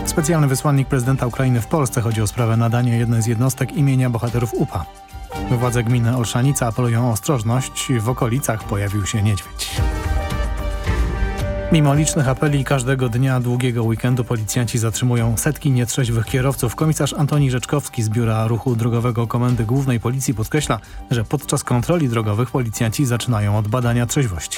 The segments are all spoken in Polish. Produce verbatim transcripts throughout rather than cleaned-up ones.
Specjalny wysłannik prezydenta Ukrainy w Polsce. Chodzi o sprawę nadania jednej z jednostek imienia bohaterów U P A. Władze gminy Olszanica apelują o ostrożność. W okolicach pojawił się niedźwiedź. Mimo licznych apeli każdego dnia długiego weekendu policjanci zatrzymują setki nietrzeźwych kierowców. Komisarz Antoni Rzeczkowski z Biura Ruchu Drogowego Komendy Głównej Policji podkreśla, że podczas kontroli drogowych policjanci zaczynają od badania trzeźwości.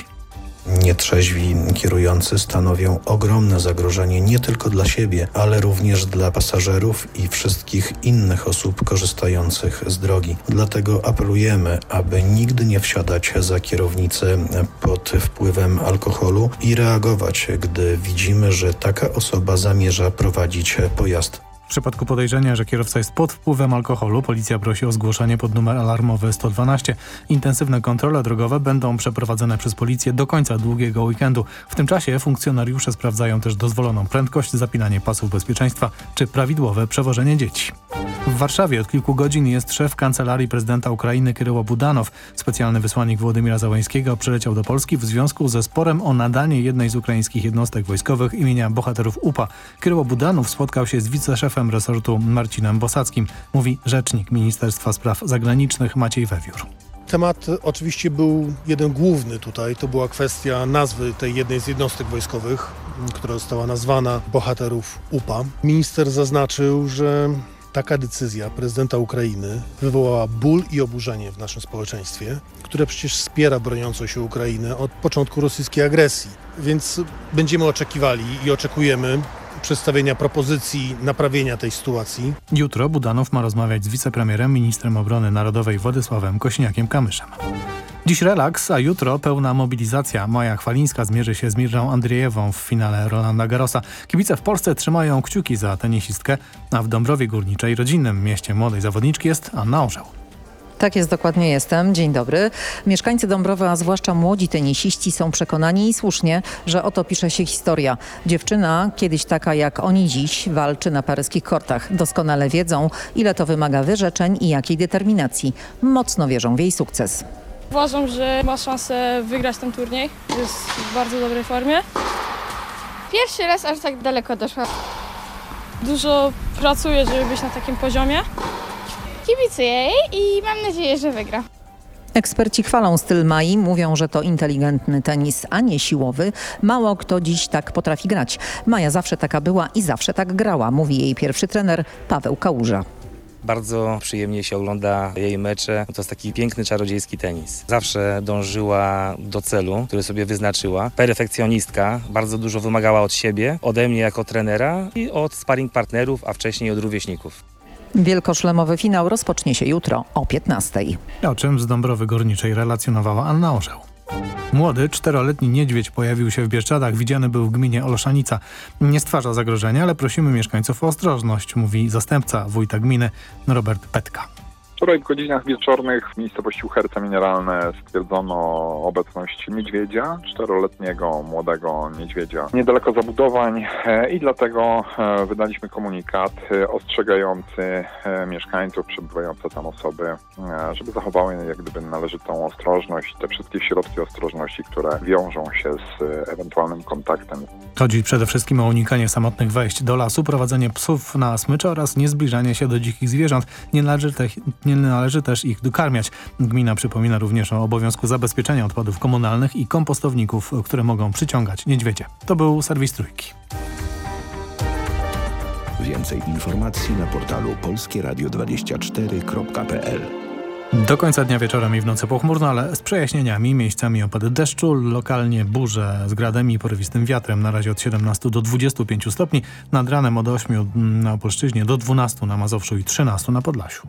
Nietrzeźwi kierujący stanowią ogromne zagrożenie nie tylko dla siebie, ale również dla pasażerów i wszystkich innych osób korzystających z drogi. Dlatego apelujemy, aby nigdy nie wsiadać za kierownicę pod wpływem alkoholu i reagować, gdy widzimy, że taka osoba zamierza prowadzić pojazd. W przypadku podejrzenia, że kierowca jest pod wpływem alkoholu, policja prosi o zgłoszenie pod numer alarmowy sto dwanaście. Intensywne kontrole drogowe będą przeprowadzone przez policję do końca długiego weekendu. W tym czasie funkcjonariusze sprawdzają też dozwoloną prędkość, zapinanie pasów bezpieczeństwa czy prawidłowe przewożenie dzieci. W Warszawie od kilku godzin jest szef Kancelarii Prezydenta Ukrainy Kiryło Budanow. Specjalny wysłannik Wołodymyra Zełenskiego przyleciał do Polski w związku ze sporem o nadanie jednej z ukraińskich jednostek wojskowych imienia bohaterów U P A. Kiryło Budanow spotkał się z wiceszefem resortu Marcinem Bosackim, mówi rzecznik Ministerstwa Spraw Zagranicznych Maciej Wewiór. Temat oczywiście był jeden główny tutaj, to była kwestia nazwy tej jednej z jednostek wojskowych, która została nazwana bohaterów U P A. Minister zaznaczył, że taka decyzja prezydenta Ukrainy wywołała ból i oburzenie w naszym społeczeństwie, które przecież wspiera broniącą się Ukrainę od początku rosyjskiej agresji. Więc będziemy oczekiwali i oczekujemy przedstawienia propozycji naprawienia tej sytuacji. Jutro Budanow ma rozmawiać z wicepremierem, ministrem obrony narodowej Władysławem Kośniakiem-Kamyszem. Dziś relaks, a jutro pełna mobilizacja. Maja Chwalińska zmierzy się z Mirżą Andrzejewą w finale Rolanda Garrosa. Kibice w Polsce trzymają kciuki za tenisistkę, a w Dąbrowie Górniczej, rodzinnym mieście młodej zawodniczki, jest Anna Orzeł. Tak jest, dokładnie jestem. Dzień dobry. Mieszkańcy Dąbrowy, a zwłaszcza młodzi tenisiści są przekonani i słusznie, że oto pisze się historia. Dziewczyna, kiedyś taka jak oni dziś, walczy na paryskich kortach. Doskonale wiedzą, ile to wymaga wyrzeczeń i jakiej determinacji. Mocno wierzą w jej sukces. Uważam, że ma szansę wygrać ten turniej. Jest w bardzo dobrej formie. Pierwszy raz aż tak daleko doszła. Dużo pracuje, żeby być na takim poziomie. Kibicuję jej i mam nadzieję, że wygra. Eksperci chwalą styl Mai, mówią, że to inteligentny tenis, a nie siłowy. Mało kto dziś tak potrafi grać. Maja zawsze taka była i zawsze tak grała, mówi jej pierwszy trener Paweł Kałuża. Bardzo przyjemnie się ogląda jej mecze. To jest taki piękny, czarodziejski tenis. Zawsze dążyła do celu, który sobie wyznaczyła. Perfekcjonistka, bardzo dużo wymagała od siebie, ode mnie jako trenera i od sparring partnerów, a wcześniej od rówieśników. Wielkoszlemowy finał rozpocznie się jutro o piętnastej. O czym z Dąbrowy Górniczej relacjonowała Anna Orzeł. Młody, czteroletni niedźwiedź pojawił się w Bieszczadach. Widziany był w gminie Olszanica. Nie stwarza zagrożenia, ale prosimy mieszkańców o ostrożność, mówi zastępca wójta gminy Robert Petka. Wczoraj w godzinach wieczornych w miejscowości Uherce Mineralne stwierdzono obecność niedźwiedzia, czteroletniego młodego niedźwiedzia niedaleko zabudowań i dlatego wydaliśmy komunikat ostrzegający mieszkańców, przebywające tam osoby, żeby zachowały jak gdyby należytą ostrożność, te wszystkie środki ostrożności, które wiążą się z ewentualnym kontaktem. Chodzi przede wszystkim o unikanie samotnych wejść do lasu, prowadzenie psów na smycze oraz niezbliżanie się do dzikich zwierząt. Nie należy te Nie należy też ich dokarmiać. Gmina przypomina również o obowiązku zabezpieczenia odpadów komunalnych i kompostowników, które mogą przyciągać niedźwiedzie. To był serwis Trójki. Więcej informacji na portalu polskie radio dwadzieścia cztery kropka p l. Do końca dnia wieczorem i w nocy pochmurno, ale z przejaśnieniami, miejscami opady deszczu, lokalnie burze z gradem i porywistym wiatrem. Na razie od siedemnastu do dwudziestu pięciu stopni, nad ranem od ośmiu na Opolszczyźnie do dwunastu na Mazowszu i trzynastu na Podlasiu.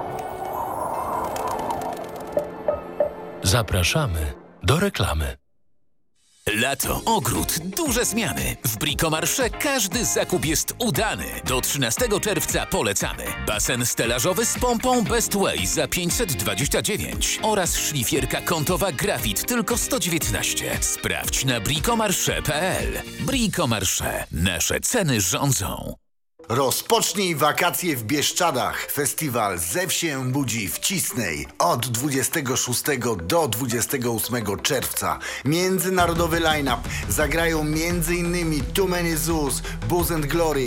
Zapraszamy do reklamy. Lato, ogród, duże zmiany. W Bricomarché każdy zakup jest udany. Do trzynastego czerwca polecamy. Basen stelażowy z pompą Best Way za pięćset dwadzieścia dziewięć oraz szlifierka kątowa Gravit tylko sto dziewiętnaście. Sprawdź na bricomarché kropka p l. Bricomarché. Nasze ceny rządzą. Rozpocznij wakacje w Bieszczadach. Festiwal Zew się budzi w Cisnej od dwudziestego szóstego do dwudziestego ósmego czerwca. Międzynarodowy line-up. Zagrają m.in. Too Many Zoos, Booze and Glory,